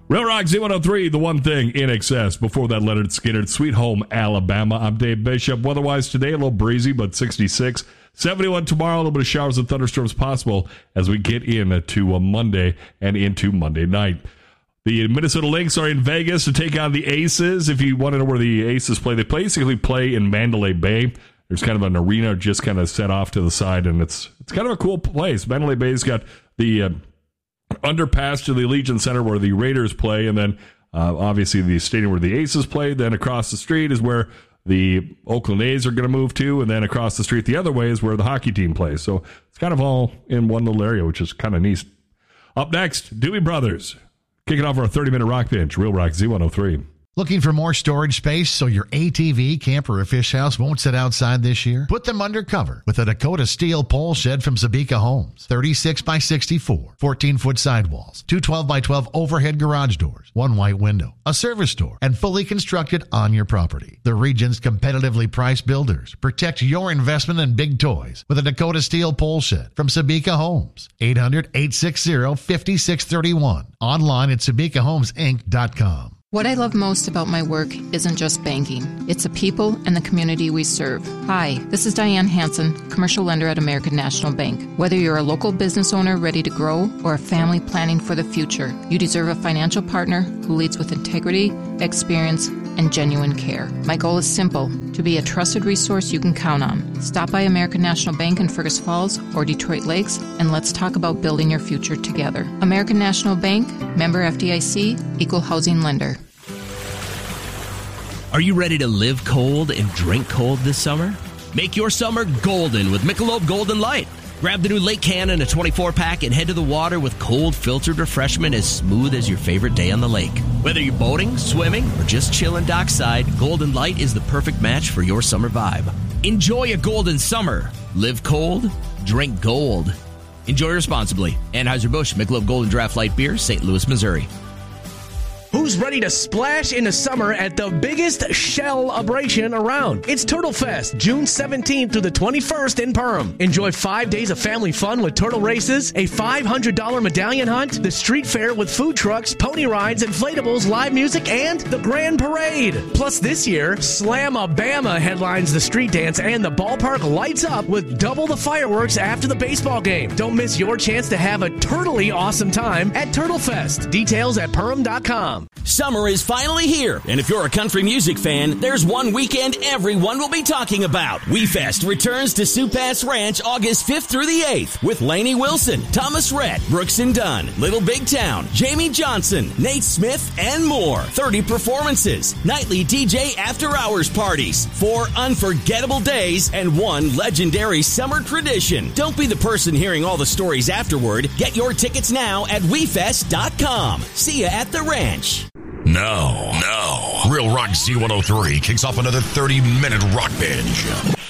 Real Rock Z103, the one thing in excess. Before that, Leonard Skinner, Sweet Home, Alabama. I'm Dave Bishop. Weather-wise today, a little breezy, but 66. 71 tomorrow, a little bit of showers and thunderstorms possible as we get into Monday and into Monday night. The Minnesota Lynx are in Vegas to take on the Aces. If you want to know where the Aces play, they basically play in Mandalay Bay. There's kind of an arena just kind of set off to the side, and it's kind of a cool place. Mandalay Bay's got the underpass to the Allegiant Center where the Raiders play, and then obviously the stadium where the Aces play. Then across the street is where the Oakland A's are going to move to, and then across the street the other way is where the hockey team plays. So it's kind of all in one little area, which is kind of neat. Up next, Doobie Brothers, kicking off our 30-minute rock bench, Real Rock Z103. Looking for more storage space so your ATV, camper, or fish house won't sit outside this year? Put them under cover with a Dakota steel pole shed from Sabika Homes. 36 by 64, 14-foot sidewalls, 2 12 by 12 overhead garage doors, 1 white window, a service door, and fully constructed on your property. The region's competitively priced builders. Protect your investment in big toys with a Dakota steel pole shed from Sabika Homes. 800-860-5631. Online at SabikaHomesInc.com. What I love most about my work isn't just banking. It's the people and the community we serve. Hi, this is Diane Hansen, commercial lender at American National Bank. Whether you're a local business owner ready to grow or a family planning for the future, you deserve a financial partner who leads with integrity, experience, and genuine care. My goal is simple, to be a trusted resource you can count on. Stop by American National Bank in Fergus Falls or Detroit Lakes, and let's talk about building your future together. American National Bank, member FDIC, equal housing lender. Are you ready to live cold and drink cold this summer? Make your summer golden with Michelob Golden Light. Grab the new Lake Can in a 24-pack and head to the water with cold filtered refreshment as smooth as your favorite day on the lake. Whether you're boating, swimming, or just chilling dockside, Golden Light is the perfect match for your summer vibe. Enjoy a golden summer. Live cold, drink gold. Enjoy responsibly. Anheuser-Busch Michelob Golden Draft Light Beer, St. Louis, Missouri. Who's ready to splash into summer at the biggest shell-abration around? It's Turtle Fest, June 17th through the 21st in Perham. Enjoy 5 days of family fun with turtle races, a $500 medallion hunt, the street fair with food trucks, pony rides, inflatables, live music, and the grand parade. Plus this year, Slam-A-Bama headlines the street dance, and the ballpark lights up with double the fireworks after the baseball game. Don't miss your chance to have a turtly awesome time at Turtle Fest. Details at Perham.com. Summer is finally here, and if you're a country music fan, there's one weekend everyone will be talking about. WeFest returns to Sioux Pass Ranch August 5th through the 8th with Lainey Wilson, Thomas Rhett, Brooks and Dunn, Little Big Town, Jamie Johnson, Nate Smith, and more. 30 performances, nightly DJ after-hours parties, 4 unforgettable days, and 1 legendary summer tradition. Don't be the person hearing all the stories afterward. Get your tickets now at WeFest.com. See ya at the ranch. Now, Real Rock Z103 kicks off another 30-minute rock binge.